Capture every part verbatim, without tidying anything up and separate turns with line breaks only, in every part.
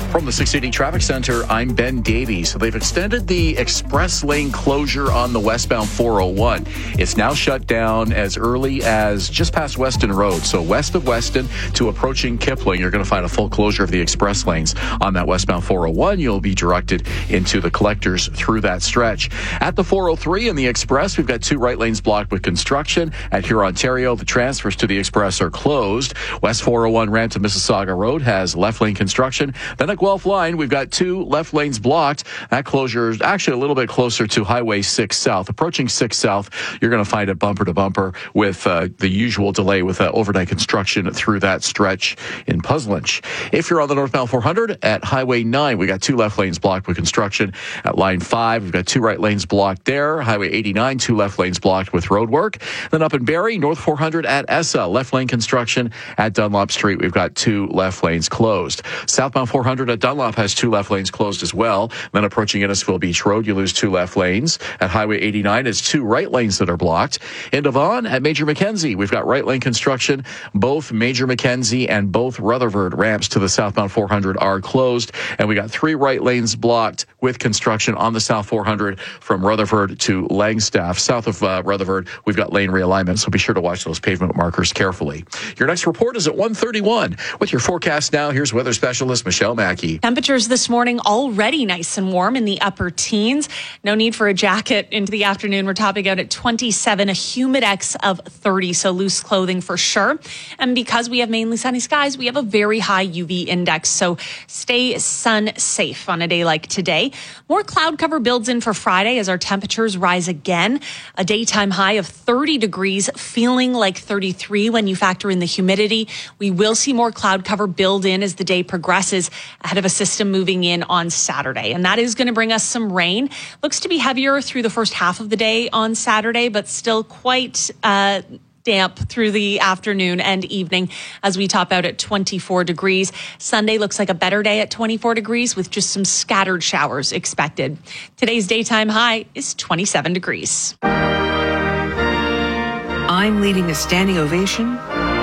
From the six eighty Traffic Center, I'm Ben Davies. So they've extended the express lane closure on the westbound four oh one. It's now shut down as early as just past Weston Road. So west of Weston to approaching Kipling, you're going to find a full closure of the express lanes on that westbound four oh one. You'll be directed into the collectors through that stretch. At the four oh three and the express, we've got two right lanes blocked with construction. At Huron-Ontario, the transfers to the express are closed. West four oh one ramp to Mississauga Road has left lane construction. Then at Guelph Line, we've got two left lanes blocked. That closure is actually a little bit closer to Highway six South. Approaching six South, you're going to find it bumper to bumper with uh, the usual delay with uh, overnight construction through that stretch in Puzzlinch. If you're on the northbound four hundred at Highway nine, we got two left lanes blocked with construction. At Line five, we've got two right lanes blocked there. Highway eighty-nine, two left lanes blocked with road work. Then up in Barrie, North four hundred at Essa, left lane construction. At Dunlop Street, we've got two left lanes closed. Southbound four hundred at Dunlop has two left lanes closed as well. Then approaching Innisfil Beach Road, you lose two left lanes. At Highway eighty-nine, it's two right lanes that are blocked. In Devon, at Major Mackenzie, we've got right lane construction. Both Major Mackenzie and both Rutherford ramps to the southbound four hundred are closed. And we got three right lanes blocked with construction on the South four hundred from Rutherford to Langstaff. South of uh, Rutherford, we've got lane realignment, so be sure to watch those pavement markers carefully. Your next report is at one thirty-one. With your forecast now, here's weather specialist Michelle Mackey.
Temperatures this morning already nice and warm in the upper teens. No need for a jacket into the afternoon. We're topping out at twenty-seven, a humidex of thirty, so loose clothing for sure. And because we have mainly sunny skies, we have a very high U V index, so stay sun safe on a day like today. More cloud cover builds in for Friday as our temperatures rise again. A daytime high of thirty degrees, feeling like thirty-three when you factor in the humidity. We will see more cloud cover build in as the day progresses ahead of a system moving in on Saturday. And that is going to bring us some rain. Looks to be heavier through the first half of the day on Saturday, but still quite uh, damp through the afternoon and evening as we top out at twenty-four degrees. Sunday looks like a better day at twenty-four degrees with just some scattered showers expected. Today's daytime high is twenty-seven degrees.
I'm leading a standing ovation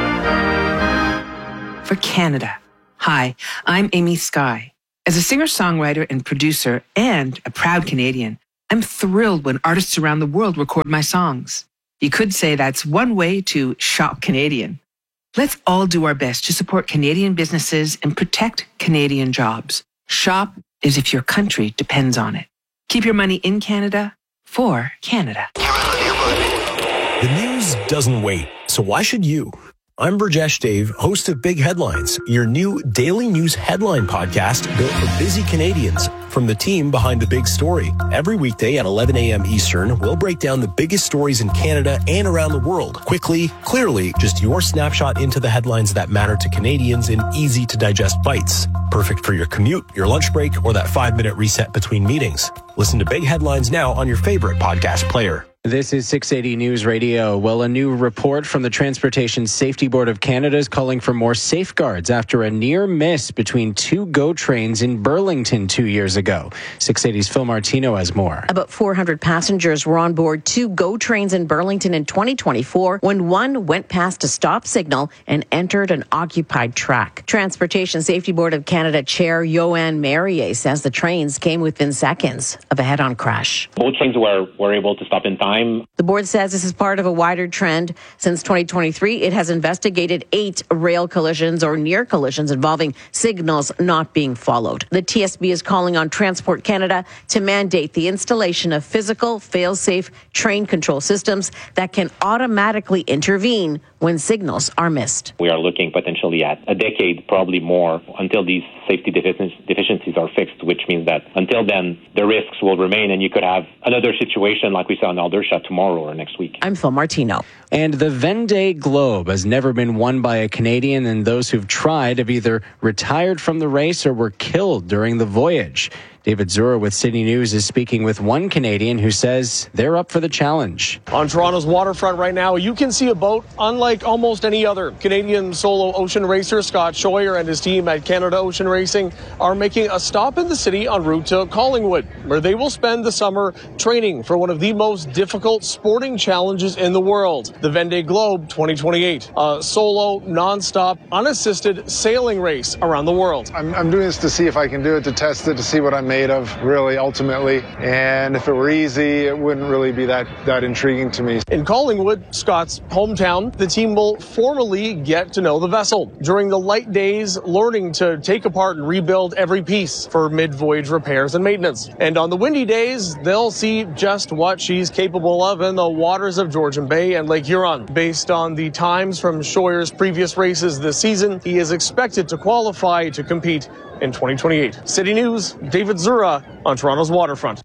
for Canada. Hi, I'm Amy Skye. As a singer-songwriter and producer and a proud Canadian, I'm thrilled when artists around the world record my songs. You could say that's one way to shop Canadian. Let's all do our best to support Canadian businesses and protect Canadian jobs. Shop as if your country depends on it. Keep your money in Canada for Canada.
The news doesn't wait, so why should you? I'm Burjesh Dave, host of Big Headlines, your new daily news headline podcast built for busy Canadians from the team behind the big story. Every weekday at eleven a.m. Eastern, we'll break down the biggest stories in Canada and around the world. Quickly, clearly, just your snapshot into the headlines that matter to Canadians in easy to digest bites. Perfect for your commute, your lunch break, or that five minute reset between meetings. Listen to Big Headlines now on your favorite podcast player.
This is six eighty News Radio. Well, a new report from the Transportation Safety Board of Canada is calling for more safeguards after a near miss between two GO trains in Burlington two years ago. six eighty's Phil Martino has more.
About four hundred passengers were on board two GO trains in Burlington in twenty twenty-four when one went past a stop signal and entered an occupied track. Transportation Safety Board of Canada Chair Yoann Marier says the trains came within seconds of a head-on crash.
Both trains were, were able to stop in time.
The board says this is part of a wider trend. Since twenty twenty-three, it has investigated eight rail collisions or near collisions involving signals not being followed. The T S B is calling on Transport Canada to mandate the installation of physical, fail-safe train control systems that can automatically intervene when signals are missed.
We are looking potentially at a decade, probably more, until these safety deficiencies are fixed, which means that until then, the risks will remain and you could have another situation like we saw in Aldershot tomorrow or next week.
I'm Phil Martino.
And the Vendée Globe has never been won by a Canadian, and those who've tried have either retired from the race or were killed during the voyage. David Zura with City News is speaking with one Canadian who says they're up for the challenge.
On Toronto's waterfront right now, you can see a boat unlike almost any other. Canadian solo ocean racer Scott Scheuer and his team at Canada Ocean Racing are making a stop in the city en route to Collingwood, where they will spend the summer training for one of the most difficult sporting challenges in the world, the Vendée Globe twenty twenty-eight, a solo, non-stop, unassisted sailing race around the world.
I'm, I'm doing this to see if I can do it, to test it, to see what I'm made of, really, ultimately. And if it were easy, it wouldn't really be that, that intriguing to me.
In Collingwood, Scott's hometown, the team will formally get to know the vessel. During the light days, learning to take apart and rebuild every piece for mid-voyage repairs and maintenance. And on the windy days, they'll see just what she's capable of in the waters of Georgian Bay and Lake Huron. Based on the times from Scheuer's previous races this season, he is expected to qualify to compete in twenty twenty-eight. City News, David Zura on Toronto's waterfront.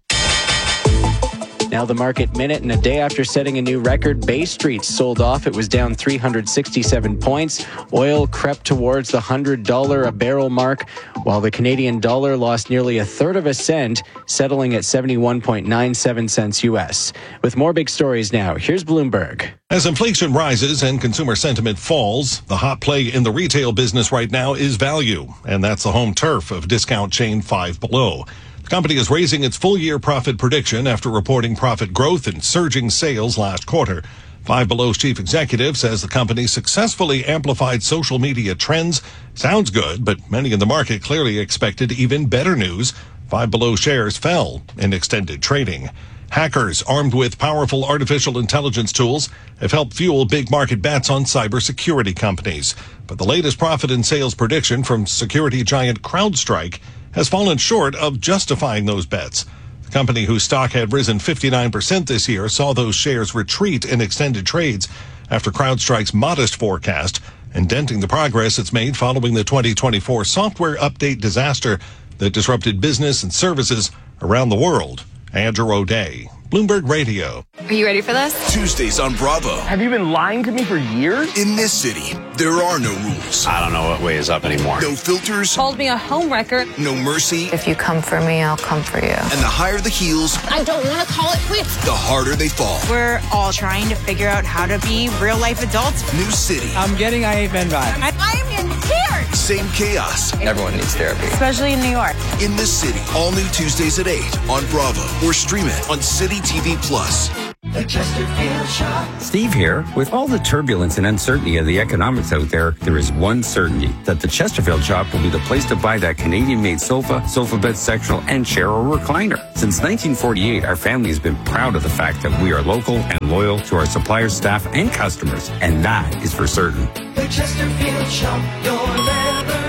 Now the market minute, and a day after setting a new record, Bay Street sold off. It was down three hundred sixty-seven points. Oil crept towards the one hundred dollars a barrel mark, while the Canadian dollar lost nearly a third of a cent, settling at seventy-one point nine seven cents U S. With more big stories now, here's Bloomberg.
As inflation rises and consumer sentiment falls, the hot play in the retail business right now is value, and that's the home turf of discount chain Five Below. The company is raising its full-year profit prediction after reporting profit growth and surging sales last quarter. Five Below's chief executive says the company successfully amplified social media trends. Sounds good, but many in the market clearly expected even better news. Five Below shares fell in extended trading. Hackers armed with powerful artificial intelligence tools have helped fuel big market bets on cybersecurity companies. But the latest profit and sales prediction from security giant CrowdStrike has fallen short of justifying those bets. The company, whose stock had risen fifty-nine percent this year, saw those shares retreat in extended trades after CrowdStrike's modest forecast, indenting the progress it's made following the twenty twenty-four software update disaster that disrupted business and services around the world. Andrew O'Day, Bloomberg Radio.
Are you ready for this?
Tuesdays on Bravo.
Have you been lying to me for years?
In this city, there are no rules.
I don't know what way is up anymore.
No filters.
Called me a homewrecker.
No mercy.
If you come for me, I'll come for you.
And the higher the heels,
I don't want to call it quits.
the harder they fall.
We're all trying to figure out how to be real life adults.
New city.
I'm getting I Hate Men vibe.
I, I'm in tears.
Same chaos.
Everyone needs therapy.
Especially in New York.
In this city. All new Tuesdays at eight on Bravo. Or stream it on City T V Plus.
The Chesterfield Shop. Steve here. With all the turbulence and uncertainty of the economics out there, there is one certainty, that the Chesterfield Shop will be the place to buy that Canadian-made sofa, sofa bed sectional, and chair or recliner. Since nineteen forty-eight, our family has been proud of the fact that we are local and loyal to our suppliers, staff, and customers, and that is for certain.
The Chesterfield Shop, your leather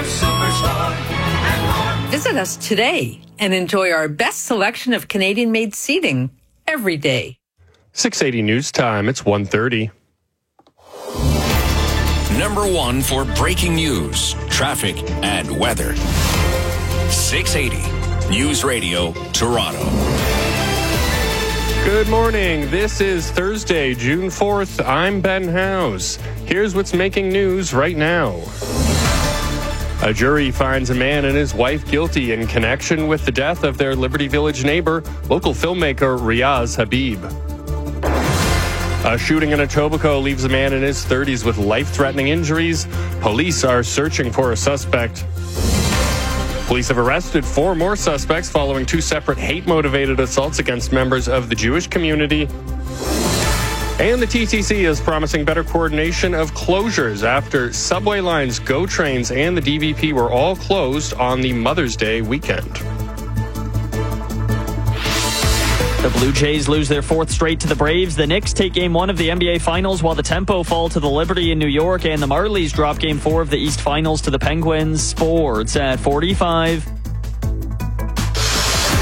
superstar.
Visit us today and enjoy our best selection of Canadian-made seating every day.
six eighty News Time. It's one thirty.
Number one for breaking news, traffic, and weather. six eighty News Radio, Toronto.
Good morning. This is Thursday, June fourth. I'm Ben Howes. Here's what's making news right now. A jury finds a man and his wife guilty in connection with the death of their Liberty Village neighbor, local filmmaker Riaz Habib. A shooting in Etobicoke leaves a man in his thirties with life-threatening injuries. Police are searching for a suspect. Police have arrested four more suspects following two separate hate-motivated assaults against members of the Jewish community. And the T T C is promising better coordination of closures after subway lines, GO trains, and the D V P were all closed on the Mother's Day weekend.
The Blue Jays lose their fourth straight to the Braves. The Knicks take game one of the N B A Finals, while the Tempo fall to the Liberty in New York, and the Marlies drop game four of the East Finals to the Penguins. Sports at forty-five.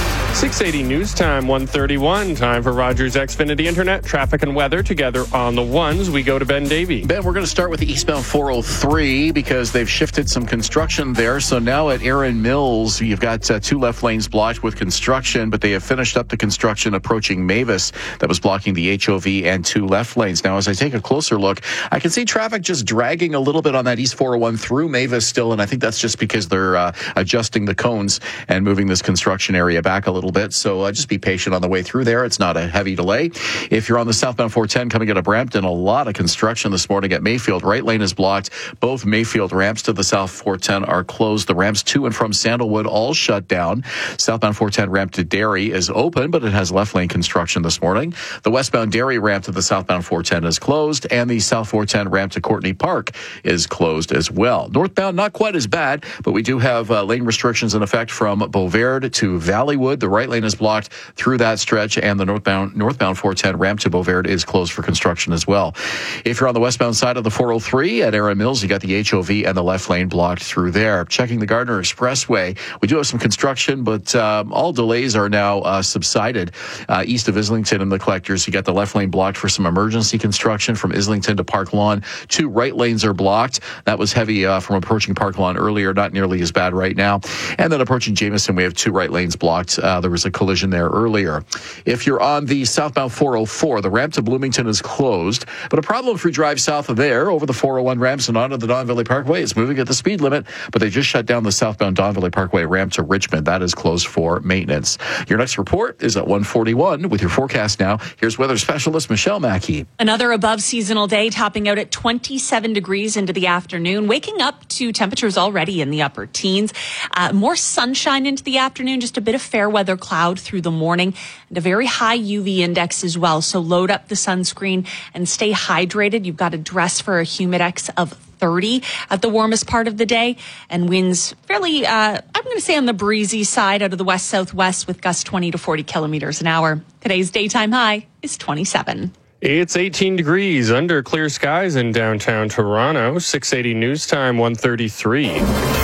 six eighty News Time, one thirty-one. Time for Rogers Xfinity Internet, traffic and weather together on the ones. We go to Ben Davey.
Ben, we're going to start with the eastbound four oh three because they've shifted some construction there. So now at Erin Mills, you've got uh, two left lanes blocked with construction, but they have finished up the construction approaching Mavis that was blocking the H O V and two left lanes. Now, as I take a closer look, I can see traffic just dragging a little bit on that East four oh one through Mavis still, and I think that's just because they're uh, adjusting the cones and moving this construction area back a little bit. So uh, just be patient on the way through there. It's not a heavy delay. If you're on the southbound four ten coming out of Brampton, a lot of construction this morning at Mayfield. Right lane is blocked. Both Mayfield ramps to the south four ten are closed. The ramps to and from Sandalwood all shut down. Southbound four ten ramp to Derry is open, but it has left lane construction this morning. The westbound Derry ramp to the southbound four ten is closed, and the south four ten ramp to Courtney Park is closed as well. Northbound, not quite as bad, but we do have uh, lane restrictions in effect from Beauverde to Valleywood. The right lane is blocked through that stretch, and the northbound northbound four ten ramp to Beauverde is closed for construction as well. If you're on the westbound side of the four oh three at Erin Mills, you got the H O V and the left lane blocked through there. Checking the Gardner Expressway, we do have some construction, but um, all delays are now uh, subsided. Uh, east of Islington and the collectors, you got the left lane blocked for some emergency construction from Islington to Park Lawn. Two right lanes are blocked. That was heavy uh, from approaching Park Lawn earlier, not nearly as bad right now. And then approaching Jameson, we have two right lanes blocked. Uh, there was a collision there earlier. If you're on the southbound four oh four, the ramp to Bloomington is closed, but a problem if you drive south of there over the four oh one ramps and onto the Don Valley Parkway. It's moving at the speed limit, but they just shut down the southbound Don Valley Parkway ramp to Richmond. That is closed for maintenance. Your next report is at one forty-one with your forecast now. Here's weather specialist Michelle Mackey.
Another above seasonal day, topping out at twenty-seven degrees into the afternoon, waking up to temperatures already in the upper teens. Uh, more sunshine into the afternoon, just a bit of fair weather cloud through the morning, and a very high U V index as well. So load up the sunscreen and stay hydrated. You've got to dress for a humidex of thirty at the warmest part of the day, and winds fairly, uh, I'm going to say on the breezy side out of the west southwest with gusts twenty to forty kilometers an hour. Today's daytime high is twenty-seven.
It's eighteen degrees under clear skies in downtown Toronto. six eighty News Time, one thirty-three.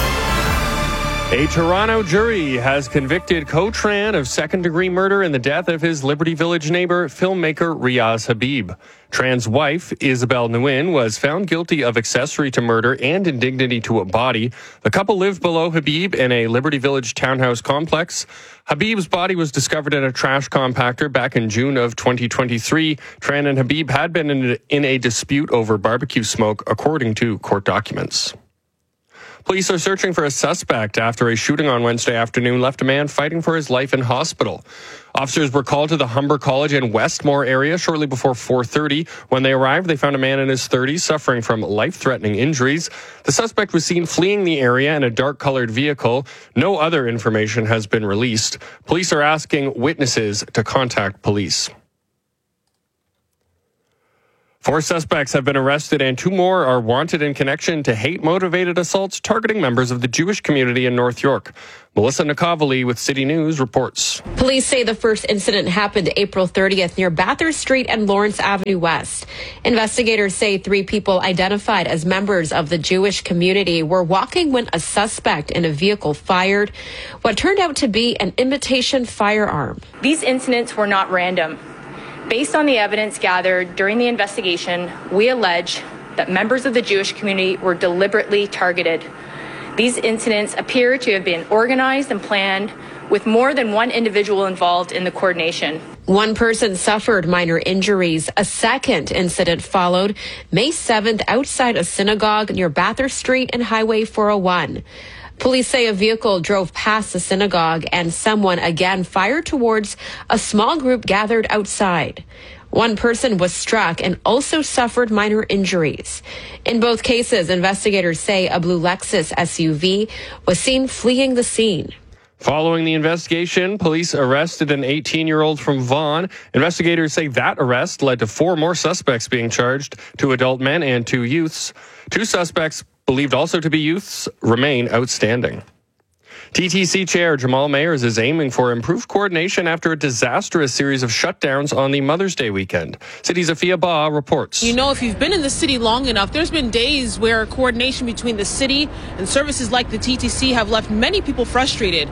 A Toronto jury has convicted Ko Tran of second-degree murder in the death of his Liberty Village neighbor, filmmaker Riaz Habib. Tran's wife, Isabel Nguyen, was found guilty of accessory to murder and indignity to a body. The couple lived below Habib in a Liberty Village townhouse complex. Habib's body was discovered in a trash compactor back in June of twenty twenty-three. Tran and Habib had been in a, in a dispute over barbecue smoke, according to court documents. Police are searching for a suspect after a shooting on Wednesday afternoon left a man fighting for his life in hospital. Officers were called to the Humber College and Westmore area shortly before four thirty. When they arrived, they found a man in his thirties suffering from life-threatening injuries. The suspect was seen fleeing the area in a dark-colored vehicle. No other information has been released. Police are asking witnesses to contact police. Four suspects have been arrested and two more are wanted in connection to hate-motivated assaults targeting members of the Jewish community in North York. Melissa Nakavali with City News reports.
Police say the first incident happened April thirtieth near Bathurst Street and Lawrence Avenue West. Investigators say three people identified as members of the Jewish community were walking when a suspect in a vehicle fired what turned out to be an imitation firearm.
These incidents were not random. Based on the evidence gathered during the investigation, we allege that members of the Jewish community were deliberately targeted. These incidents appear to have been organized and planned with more than one individual involved in the coordination.
One person suffered minor injuries. A second incident followed May seventh outside a synagogue near Bathurst Street and Highway four oh one. Police say a vehicle drove past the synagogue and someone again fired towards a small group gathered outside. One person was struck and also suffered minor injuries. In both cases, investigators say a blue Lexus S U V was seen fleeing the scene.
Following the investigation, police arrested an eighteen-year-old from Vaughan. Investigators say that arrest led to four more suspects being charged, two adult men and two youths. Two suspects, believed also to be youths, remain outstanding. T T C Chair Jamal Mayers is aiming for improved coordination after a disastrous series of shutdowns on the Mother's Day weekend. City's Afia Ba reports.
You know, if you've been in the city long enough, there's been days where coordination between the city and services like the T T C have left many people frustrated.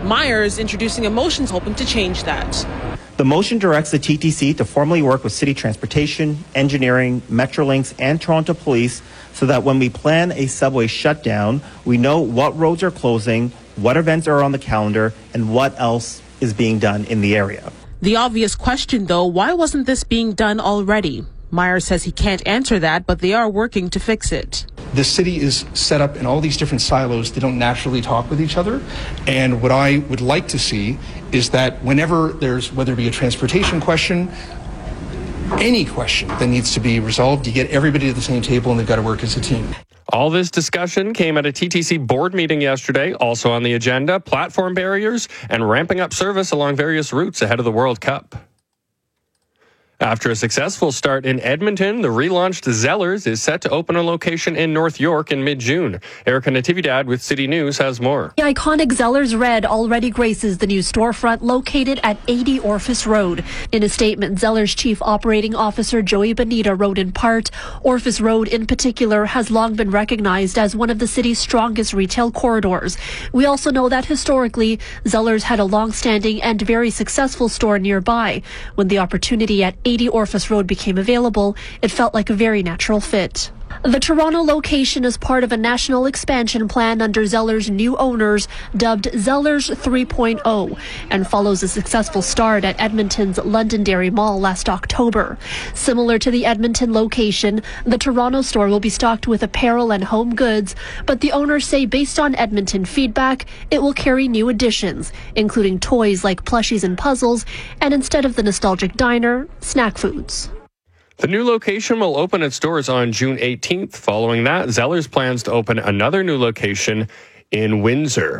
Myers introducing a motion hoping to change that.
The motion directs the T T C to formally work with City Transportation, Engineering, Metrolinx, and Toronto Police so that when we plan a subway shutdown, we know what roads are closing, what events are on the calendar, and what else is being done in the area.
The obvious question, though, why wasn't this being done already? Myers says he can't answer that, but they are working to fix it.
The city is set up in all these different silos. They don't naturally talk with each other. And what I would like to see is that whenever there's, whether it be a transportation question, any question that needs to be resolved, you get everybody at the same table and they've got to work as a team.
All this discussion came at a T T C board meeting yesterday. Also on the agenda, platform barriers and ramping up service along various routes ahead of the World Cup. After a successful start in Edmonton, the relaunched Zellers is set to open a location in North York in mid-June. Erica Natividad with City News has more.
The iconic Zellers Red already graces the new storefront located at eighty Orphis Road. In a statement, Zellers Chief Operating Officer Joey Bonita wrote in part, Orphis Road in particular has long been recognized as one of the city's strongest retail corridors. We also know that historically, Zellers had a long-standing and very successful store nearby. When the opportunity at eighty Orphis Road became available, it felt like a very natural fit. The Toronto location is part of a national expansion plan under Zellers' new owners, dubbed Zellers three point oh, and follows a successful start at Edmonton's Londonderry Mall last October. Similar to the Edmonton location, the Toronto store will be stocked with apparel and home goods, but the owners say based on Edmonton feedback, it will carry new additions, including toys like plushies and puzzles, and instead of the nostalgic diner, snack foods.
The new location will open its doors on June eighteenth. Following that, Zellers plans to open another new location in Windsor.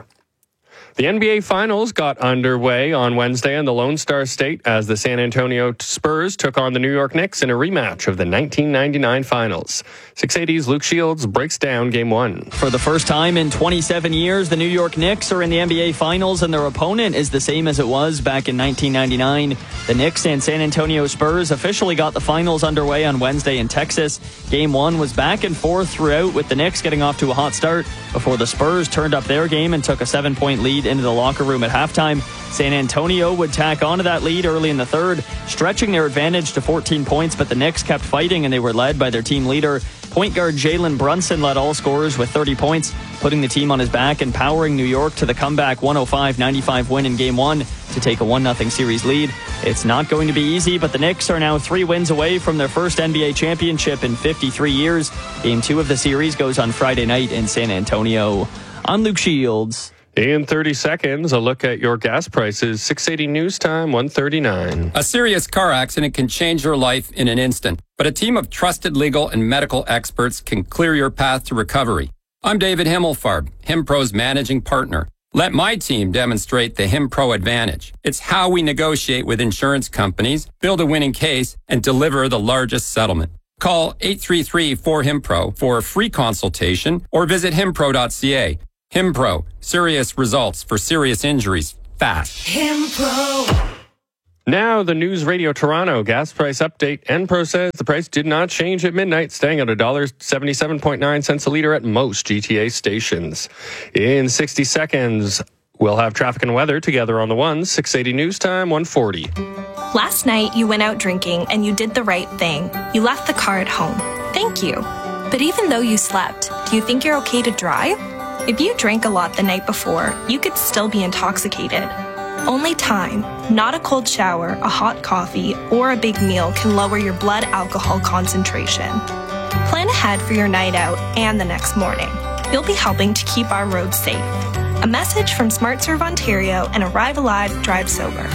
The N B A Finals got underway on Wednesday in the Lone Star State as the San Antonio Spurs took on the New York Knicks in a rematch of the nineteen ninety-nine Finals. six eighty's Luke Shields breaks down Game one.
For the first time in twenty-seven years, the New York Knicks are in the N B A Finals, and their opponent is the same as it was back in nineteen ninety-nine. The Knicks and San Antonio Spurs officially got the Finals underway on Wednesday in Texas. Game one was back and forth throughout, with the Knicks getting off to a hot start before the Spurs turned up their game and took a seven-point lead into the locker room at halftime. San Antonio would tack onto that lead early in the third, stretching their advantage to fourteen points, but the Knicks kept fighting and they were led by their team leader. Point guard Jalen Brunson led all scorers with thirty points, putting the team on his back and powering New York to the comeback one oh five ninety-five win in Game one to take a one nothing series lead. It's not going to be easy, but the Knicks are now three wins away from their first N B A championship in fifty-three years. Game two of the series goes on Friday night in San Antonio. I'm Luke Shields.
In thirty seconds, a look at your gas prices. six eighty News Time, one thirty-nine.
A serious car accident can change your life in an instant, but a team of trusted legal and medical experts can clear your path to recovery. I'm David Himmelfarb, HimPro's managing partner. Let my team demonstrate the HimPro advantage. It's how we negotiate with insurance companies, build a winning case, and deliver the largest settlement. Call eight three three four HimPro for a free consultation or visit himpro dot c a. HimPro, serious results for serious injuries, fast.
HimPro.
Now, the News Radio Toronto gas price update. Enpro says the price did not change at midnight, staying at one dollar seventy-seven point nine cents a litre at most G T A stations. In sixty seconds, we'll have traffic and weather together on the ones. six eighty News Time, one forty.
Last night, you went out drinking and you did the right thing. You left the car at home. Thank you. But even though you slept, do you think you're okay to drive? If you drank a lot the night before, you could still be intoxicated. Only time, not a cold shower, a hot coffee, or a big meal can lower your blood alcohol concentration. Plan ahead for your night out and the next morning. You'll be helping to keep our roads safe. A message from SmartServe Ontario and Arrive Alive, Drive Sober.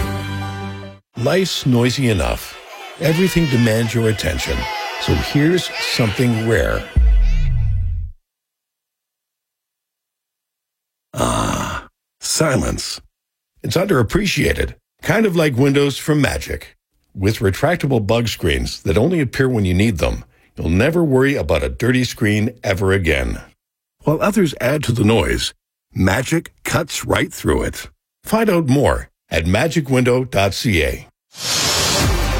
Life's noisy enough. Everything demands your attention. So here's something rare. Ah, silence. It's underappreciated, kind of like windows from Magic. With retractable bug screens that only appear when you need them, you'll never worry about a dirty screen ever again. While others add to the noise, Magic cuts right through it. Find out more at magic window dot c a.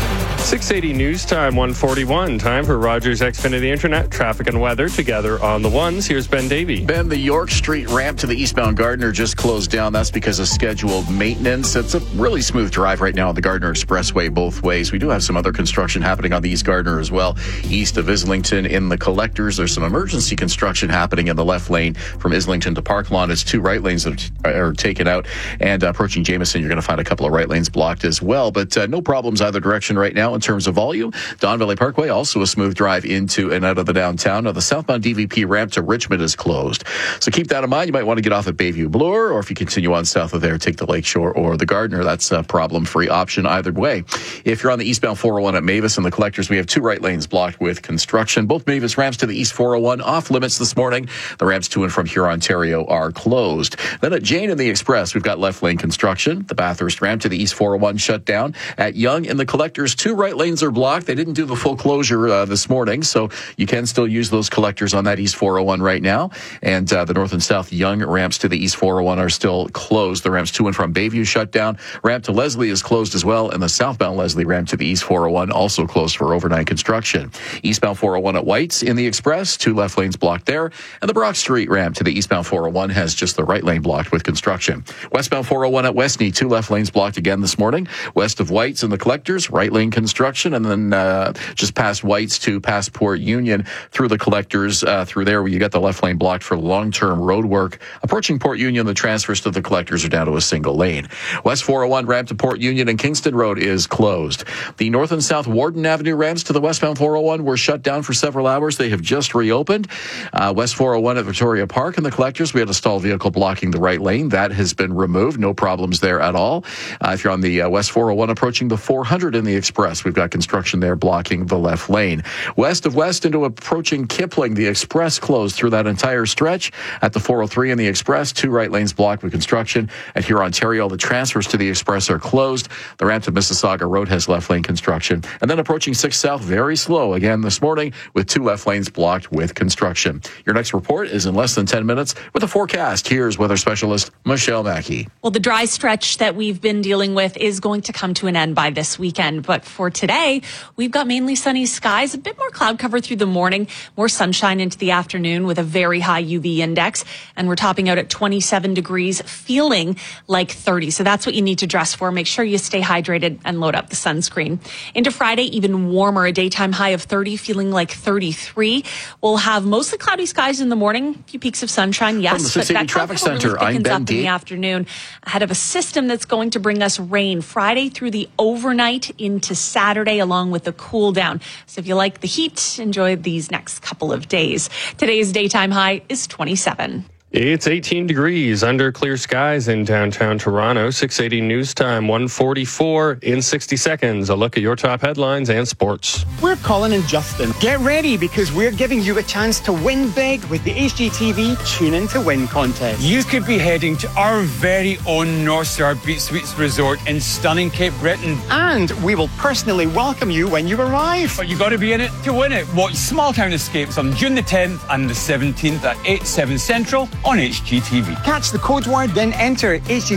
six eighty News Time, one forty-one. Time for Rogers Xfinity Internet, traffic and weather together on the ones. Here's Ben Davey.
Ben, the York Street ramp to the eastbound Gardiner just closed down. That's because of scheduled maintenance. It's a really smooth drive right now on the Gardiner Expressway both ways. We do have some other construction happening on the East Gardiner as well. East of Islington in the collectors, there's some emergency construction happening in the left lane from Islington to Park Lawn. It's two right lanes that are taken out. And uh, approaching Jameson, you're going to find a couple of right lanes blocked as well. But uh, no problems either direction right now in terms of volume. Don Valley Parkway, also a smooth drive into and out of the downtown. Now, the southbound D V P ramp to Richmond is closed. So keep that in mind. You might want to get off at Bayview Bloor, or if you continue on south of there, take the Lakeshore or the Gardiner. That's a problem-free option either way. If you're on the eastbound four oh one at Mavis and the collectors, we have two right lanes blocked with construction. Both Mavis ramps to the east four oh one off limits this morning. The ramps to and from Huron, Ontario are closed. Then at Jane and the Express, we've got left lane construction. The Bathurst ramp to the east four oh one shut down. At Yonge and the collectors, two right lanes are blocked. They didn't do the full closure uh, this morning, so you can still use those collectors on that east four oh one right now. And uh, the north and south Yonge ramps to the east four oh one are still closed. The ramps to and from Bayview shut down. Ramp to Leslie is closed as well, and the southbound Leslie ramp to the east four oh one also closed for overnight construction. Eastbound four oh one at White's in the Express, two left lanes blocked there. And the Brock Street ramp to the eastbound four oh one has just the right lane blocked with construction. Westbound four oh one at Westney, two left lanes blocked again this morning. West of White's and the collectors, right lane construction, and then uh, just past White's to past Port Union through the collectors, uh, through there where you got the left lane blocked for long-term road work. Approaching Port Union, the transfers to the collectors are down to a single lane. West four oh one ramp to Port Union and Kingston Road is closed. The north and south Warden Avenue ramps to the westbound four oh one were shut down for several hours. They have just reopened. Uh, West four oh one at Victoria Park and the collectors, we had a stalled vehicle blocking the right lane. That has been removed. No problems there at all. Uh, if you're on the uh, West four oh one approaching the four hundred in the Express, we've got construction there blocking the left lane. West of West into approaching Kipling, the Express closed through that entire stretch. At the four oh three in the Express, two right lanes blocked with construction. At Huron, Ontario, the transfers to the Express are closed. The ramp to Mississauga Road has left lane construction. And then approaching six South, very slow again this morning with two left lanes blocked with construction. Your next report is in less than ten minutes with a forecast. Here's weather specialist Michelle Mackey.
Well, the dry stretch that we've been dealing with is going to come to an end by this weekend. But for today, we've got mainly sunny skies, a bit more cloud cover through the morning, more sunshine into the afternoon with a very high U V index. And we're topping out at twenty-seven degrees, feeling like thirty. So that's what you need to dress for. Make sure you stay hydrated and load up the sunscreen. Into Friday, even warmer, a daytime high of thirty, feeling like thirty-three. We'll have mostly cloudy skies in the morning, a few peaks of sunshine, yes.
From the six eighty Traffic Center,
really
I'm Ben
up in the afternoon ahead of a system that's going to bring us rain Friday through the overnight into Saturday, along with the cool down. So if you like the heat, enjoy these next couple of days. Today's daytime high is twenty-seven.
It's eighteen degrees under clear skies in downtown Toronto. six eighty News Time, one forty-four in sixty seconds. A look at your top headlines and sports.
We're Colin and Justin. Get ready because we're giving you a chance to win big with the H G T V Tune In to Win contest.
You could be heading to our very own North Star Beach Suites Resort in stunning Cape Breton.
And we will personally welcome you when you arrive.
But you got to be in it to win it. Watch Small Town Escapes on June the tenth and the seventeenth at eight, seven Central on H G T V.
Catch the code word, then enter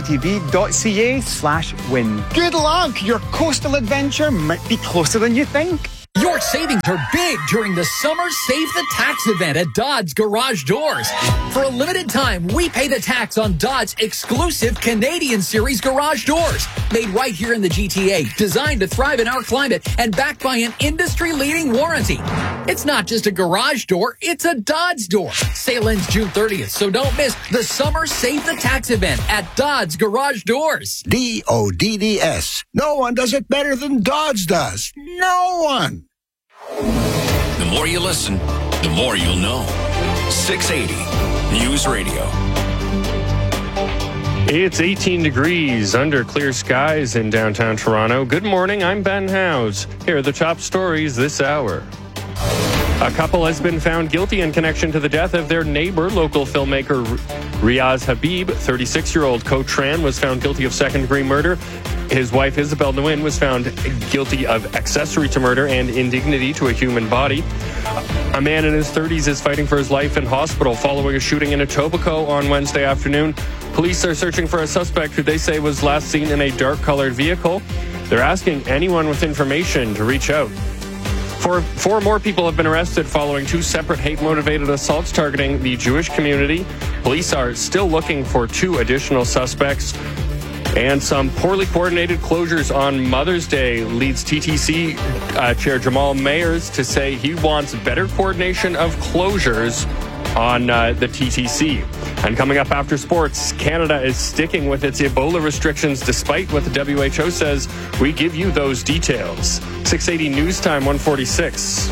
hgtv.ca slash win. Good luck! Your coastal adventure might be closer than you think.
Your savings are big during the Summer Save the Tax event at Dodds Garage Doors. For a limited time, we pay the tax on Dodds' exclusive Canadian Series garage doors. Made right here in the G T A, designed to thrive in our climate, and backed by an industry-leading warranty. It's not just a garage door, it's a Dodds door. Sale ends June thirtieth, so don't miss the Summer Save the Tax event at Dodds Garage Doors.
D O D D S. No one does it better than Dodds does. No one.
The more you listen, the more you'll know. six eighty News Radio.
It's eighteen degrees under clear skies in downtown Toronto. Good morning, I'm Ben Howes. Here are the top stories this hour. A couple has been found guilty in connection to the death of their neighbor. Local filmmaker Riaz Habib, thirty-six-year-old Co Tran, was found guilty of second-degree murder. His wife, Isabel Nguyen, was found guilty of accessory to murder and indignity to a human body. A man in his thirties is fighting for his life in hospital following a shooting in Etobicoke on Wednesday afternoon. Police are searching for a suspect who they say was last seen in a dark-colored vehicle. They're asking anyone with information to reach out. Four, four more people have been arrested following two separate hate-motivated assaults targeting the Jewish community. Police are still looking for two additional suspects. And some poorly coordinated closures on Mother's Day leads T T C uh, Chair Jamal Mayers to say he wants better coordination of closures on uh, the T T C. And coming up after sports, Canada is sticking with its Ebola restrictions despite what the W H O says. We give you those details. six eighty News Time, one forty-six.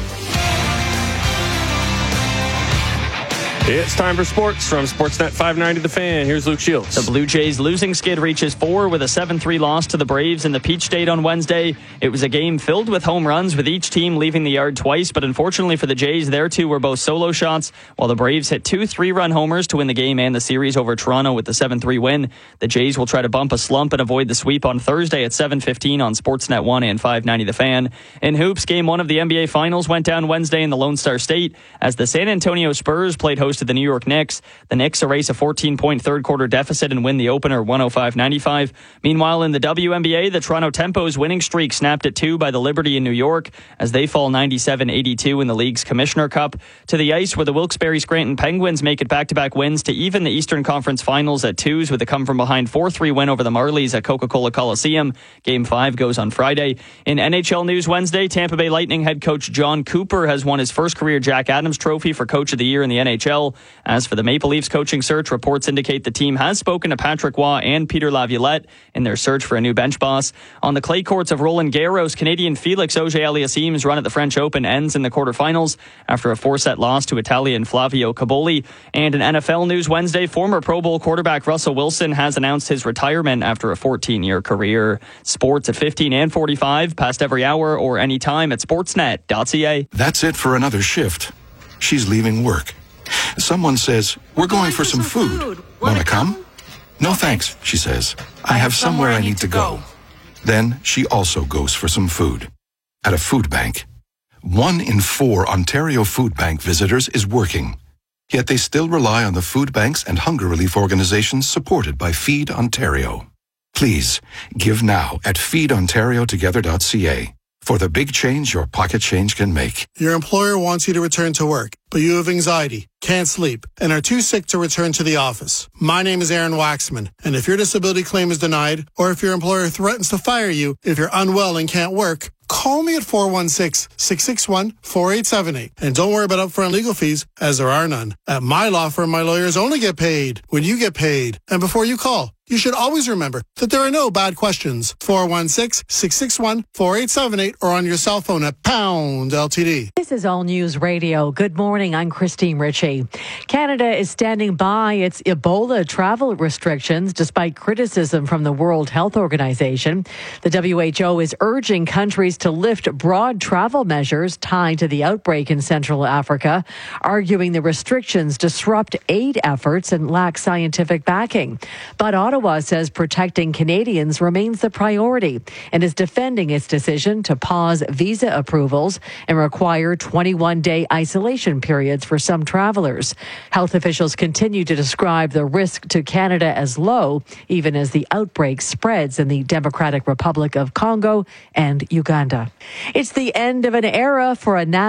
It's time for sports from Sportsnet five ninety The Fan. Here's Luke Shields.
The Blue Jays' losing skid reaches four with a seven three loss to the Braves in the Peach State on Wednesday. It was a game filled with home runs, with each team leaving the yard twice, but unfortunately for the Jays, their two were both solo shots, while the Braves hit two three-run homers to win the game and the series over Toronto with the seven three win. The Jays will try to bump a slump and avoid the sweep on Thursday at seven fifteen on Sportsnet one and five ninety The Fan. In hoops, game one of the N B A Finals went down Wednesday in the Lone Star State as the San Antonio Spurs played host to the New York Knicks. The Knicks erase a fourteen-point third-quarter deficit and win the opener one oh five ninety-five. Meanwhile, in the W N B A, the Toronto Tempo's winning streak snapped at two by the Liberty in New York as they fall ninety-seven eighty-two in the league's Commissioner Cup. To the ice, where the Wilkes-Barre-Scranton Penguins make it back-to-back wins to even the Eastern Conference Finals at twos with a come-from-behind four three win over the Marlies at Coca-Cola Coliseum. Game five goes on Friday. In N H L news Wednesday, Tampa Bay Lightning head coach John Cooper has won his first career Jack Adams Trophy for Coach of the Year in the N H L. As for the Maple Leafs coaching search, reports indicate the team has spoken to Patrick Waugh and Peter Laviolette in their search for a new bench boss. On the clay courts of Roland Garros, Canadian Felix Auger-Aliassime's run at the French Open ends in the quarterfinals after a four-set loss to Italian Flavio Caboli. And in N F L news Wednesday, former Pro Bowl quarterback Russell Wilson has announced his retirement after a fourteen-year career. Sports at fifteen and forty-five, past every hour or anytime at sportsnet dot c a.
That's it for another shift. She's leaving work. Someone says, we're going for some food. Want to come? No thanks, she says. I have somewhere I need to go. Then she also goes for some food. At a food bank. One in four Ontario Food Bank visitors is working. Yet they still rely on the food banks and hunger relief organizations supported by Feed Ontario. Please, give now at feed ontario together dot c a. For the big change your pocket change can make.
Your employer wants you to return to work, but you have anxiety, can't sleep, and are too sick to return to the office. My name is Aaron Waxman, and if your disability claim is denied, or if your employer threatens to fire you if you're unwell and can't work, call me at four one six, six six one, four eight seven eight. And don't worry about upfront legal fees, as there are none. At my law firm, my lawyers only get paid when you get paid. And before you call, you should always remember that there are no bad questions. four one six, six six one, four eight seven eight or on your cell phone at pound L T D.
This is All News Radio. Good morning. I'm Christine Ritchie. Canada is standing by its Ebola travel restrictions despite criticism from the World Health Organization. The W H O is urging countries to lift broad travel measures tied to the outbreak in Central Africa, arguing the restrictions disrupt aid efforts and lack scientific backing. But Ottawa says protecting Canadians remains the priority and is defending its decision to pause visa approvals and require twenty-one day isolation periods for some travelers. Health officials continue to describe the risk to Canada as low, even as the outbreak spreads in the Democratic Republic of Congo and Uganda. It's the end of an era for a